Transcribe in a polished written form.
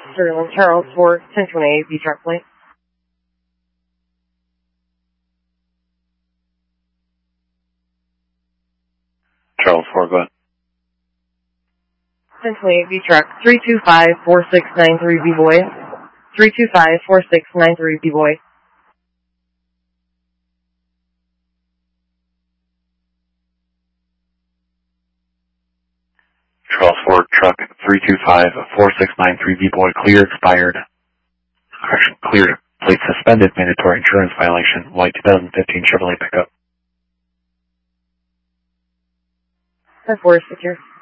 Sterling Charles for 1028 B truck plate. Charles 4, go ahead. 1028 B truck 325-4693 B boy. 325-4693 B boy. Charles 4, truck 325-4693 B boy, clear, expired. Correction, cleared, plate suspended, mandatory insurance violation, white 2015 Chevrolet pickup. 10-4 secure.